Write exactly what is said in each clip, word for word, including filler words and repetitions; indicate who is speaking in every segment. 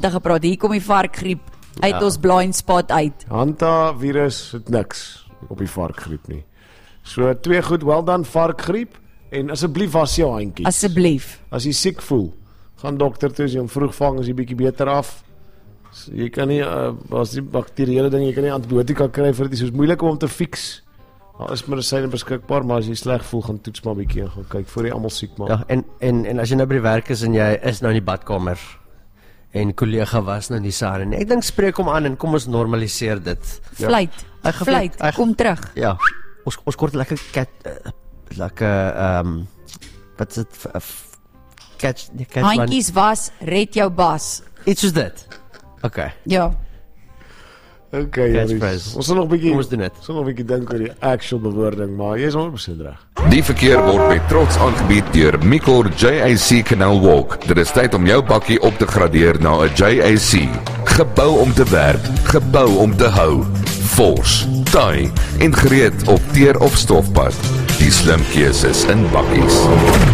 Speaker 1: gepraat, hier kom die varkgriep uit ja. ons blind spot uit.
Speaker 2: Hantavirus het niks op die varkgriep nie. So, twee goed, wel dan varkgriep, en asseblief was jou handjies.
Speaker 1: Asseblief.
Speaker 2: As jy siek voel, gaan dokter toe, as jy hom vroeg vang, is jy bietjie beter af. So, jy kan nie, uh, as die bakteriële ding, jy kan nie antibiotika kry vir dit, so is moeilik om te fix. Daar is medisyne beskikbaar, maar as jy sleg voel, gaan toets maar bietjie en gaan kyk, voor jy almal siek maak.
Speaker 3: Ja, en, en, en as jy nou by die werk is, en jy is nou in die badkamer, en kollega was nou die saan, en ek dink spreek hom aan, en kom ons normaliseer dit.
Speaker 1: Vluit, ja. vluit, kom terug.
Speaker 3: Ja, ons, ons kort lekker cat, uh, lekker, um, wat is het, uh, catch, catch
Speaker 1: handjies was, red jou bas.
Speaker 3: Iets soos dit. Oké.
Speaker 1: Ja.
Speaker 2: Oké, okay, ons sal nog 'n bietjie ons
Speaker 3: doen dit.
Speaker 2: Ons sal nog 'n bietjie dink oor die actual bewoording, maar jy is honderd persent reg.
Speaker 4: Die verkeer word met trots aangebied deur Micor J A C Canal Walk. Dit is tyd om jou bakkie op te gradeer na 'n J A C. Gebou om te werk, gebou om te hou. Fors, taai en gereed op teer of stofpad. Die slim keuses in bakkies.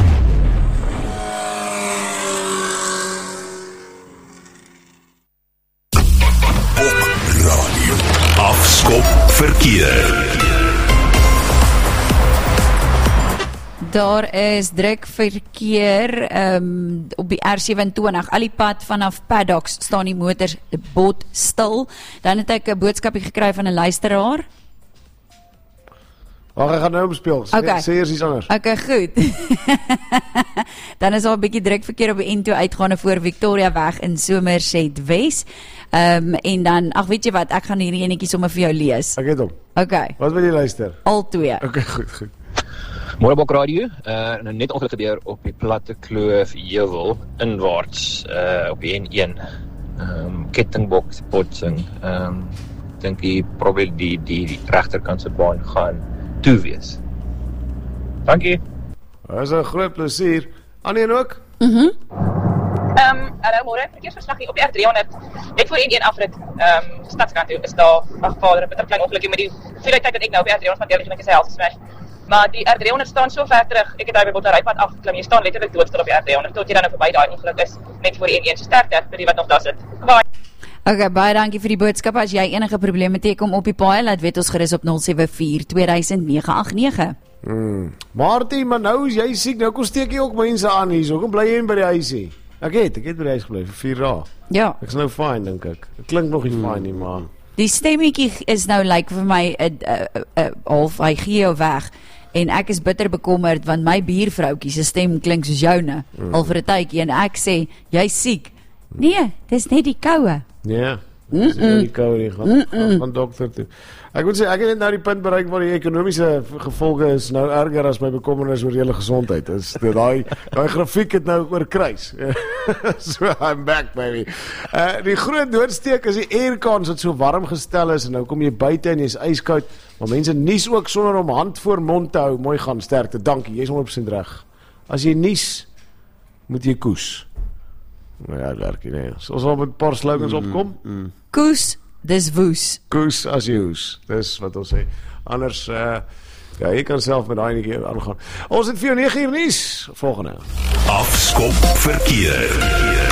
Speaker 5: Verkeer.
Speaker 1: Daar is druk verkeer um, op die R sewenentwintig, al die pad vanaf Paddocks staan die motors bot stil. Dan het ek 'n boodskapie gekry van 'n luisteraar.
Speaker 2: Waar ek gaan nou omspeel, sê,
Speaker 1: okay.
Speaker 2: sê eers iets anders.
Speaker 1: Ok, goed. Dan is daar 'n bietjie druk verkeer op die N twee uitgaande voor Victoria weg in Somerset Wes. Um, en dan, ag weet jy wat, ek gaan hierdie enetjie sommer vir jou lees.
Speaker 2: Ek het hom.
Speaker 1: Ok.
Speaker 2: Wat wil jy luister?
Speaker 1: Al twee.
Speaker 2: Ok, goed, goed.
Speaker 6: Môre Bok Radio, uh, nou net ongeluk gebeur op die Platte Kloof Heuwel, inwaarts, uh, op die N een. Um, kettingboks botsing. Um, dink die probeer die, die, die regterkant se baan gaan toe wees. Dankie.
Speaker 2: Dit is 'n groot plesier. Annie en ook?
Speaker 1: Mhm. Mm
Speaker 7: Ehm, um, hallo môre, verkeersverslag hier op die R driehonderd, net voor N een afrit, ehm, um, stadskant toe, is daar, ag vader, 'n bitter klein ongelukkie met die veelheid dat ek nou op die R driehonderd van deurlig en ek is helft gesmash. Maar die R driehonderd staan so ver terug, ek het daar by Botterrypad afgeklim, jy staan letterlik doodstil op die R driehonderd, tot jy dan nou verby daai ongeluk is, net voor N een, so sterkte vir die wat nog daar sit. Bye.
Speaker 1: Ok, baie dankie vir die boodskap. As jy enige probleme het, kom op die paai, laat weet ons gerus op nul sewe vier twee nege agt nege.
Speaker 2: Hmm. Martie, maar nou is jy siek, nou kom steek jy ook mense aan hier, so kom bly jy by die huisie. Ek het, ek het by die huis gebly vir vier dae.
Speaker 1: Ja.
Speaker 2: Ek is nou fine, dink ek. Ek klink nog nie hmm. fine nie, maar
Speaker 1: die stemmetjie is nou lyk like vir my 'n half, hy gee jou weg. En ek is bitter bekommerd want my buurvroutjie se stem klink soos joune hmm. al vir 'n tydjie en ek sê, jy's siek. Nee, dis net die koue.
Speaker 2: Ja. Dis net die koue nie, gaan, gaan, gaan dokter toe. Ek moet sê, ek het net nou die punt bereik waar die ekonomiese gevolge is nou erger as my bekommernis oor julle gesondheid. Is daai daai grafiek het nou oorkruis. So I'm back baby. Uh, die groot doodsteek is die aircons wat so warm gestel is en nou kom jy buite en jy's ijskoud, maar mense nies ook sonder om hand voor mond te hou. Mooi gaan, sterkte. Dankie. Jy's honderd persent reg. As jy nies, moet jy koes. Nou ja, werk nie. Nee. So ons sal met 'n paar slogans mm, opkom.
Speaker 1: Mm. Koes, dis woes.
Speaker 2: Koes as jy hoes. Dis wat ons sê. Anders, uh, ja, jy kan self met daai netjie aangaan. Ons het vir jou nege uur nuus. Volgende.
Speaker 5: Afskop verkeer.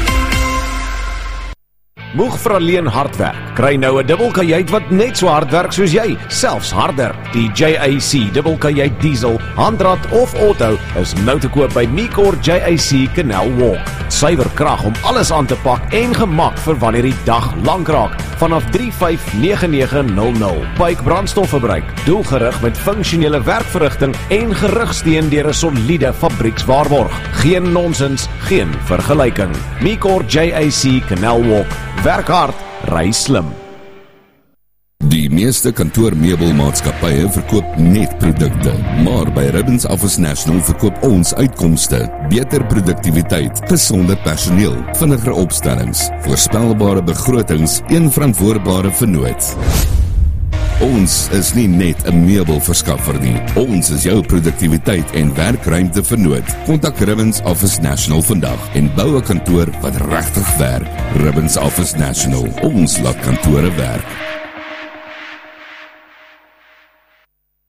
Speaker 8: Moeg vir alleen hard werk. Kry nou 'n dubbelkajuit wat net so hard werk soos jy, selfs harder. Die J A C dubbelkajuit diesel, handrat of auto is nou te koop by Micor J A C Canal Walk. Suiwer krag om alles aan te pak en gemak vir wanneer die dag lank raak. Vanaf drie vyf nege nege nul nul. Pyke brandstofverbruik, doelgerig met funksionele werkverrigting en gerugsteun deur 'n soliede fabriekswaarborg. Geen nonsens, geen vergelyking. Micor J A C Canal Walk. Werk hard, ry slim.
Speaker 4: Die meeste kantoormeubelmaatskappye verkoop net produkte, maar by Ribbons Office National verkoop ons uitkomste, beter produktiwiteit, gesonder personeel, vinniger opstellings, voorspelbare begrotings, een verantwoordbare vennoot. Ons is nie net 'n meubelverskaffer nie, ons is jou produktiwiteit en werkruimte vernoot. Kontak Ribbons Office National vandag en bou 'n kantoor wat regtig werk. Ribbons Office National, ons laat kantore werk.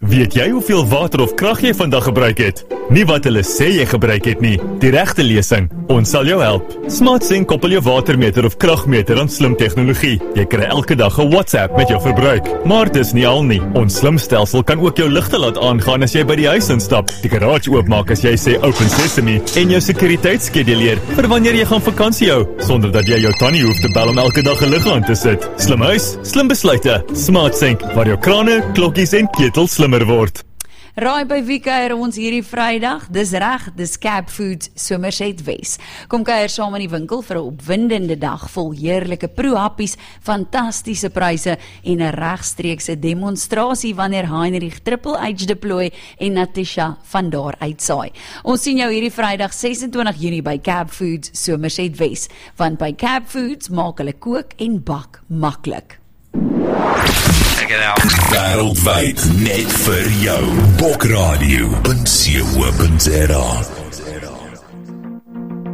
Speaker 9: Weet jy hoeveel water of krag jy vandag gebruik het? Nie wat hulle sê jy gebruik het nie, die regte lesing. Ons sal jou help. SmartSync koppel jou watermeter of kragmeter aan slim tegnologie. Jy kry elke dag 'n WhatsApp met jou verbruik. Maar dis nie al nie. Ons slim stelsel kan ook jou ligte laat aangaan as jy by die huis instap, die garage oopmaak as jy sê Open Sesame en jou sekuriteitsskeduleer vir wanneer jy gaan vakansie hou, sonder dat jy jou tannie hoef te bel om elke dag 'n lig aan te sit. Slim huis, slim besluite. SmartSync, waar jou krane, klokkies en ketels slimmer word.
Speaker 1: Raai by wie kuier ons hierdie Vrydag? Dis reg, dis Cab Foods Somerset Wes. Kom kuier saam in die winkel vir 'n opwindende dag vol heerlike proehappies, fantastiese pryse en 'n regstreekse demonstrasie wanneer Heinrich Triple H deploy en Natasha van daar uitsaai. Ons sien jou hierdie Vrydag ses en twintig Junie by Cab Foods Somerset Wes, want by Cab Foods maak hulle kook en bak maklik.
Speaker 5: Check it out. Wêreldwyd net vir jou. Bokradio punt co punt za